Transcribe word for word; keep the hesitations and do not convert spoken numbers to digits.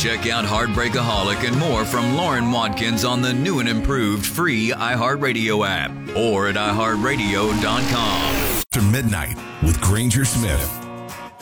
Check out Heartbreakaholic and more from Lauren Watkins on the new and improved free iHeartRadio app or at i heart radio dot com. After midnight with Granger Smith.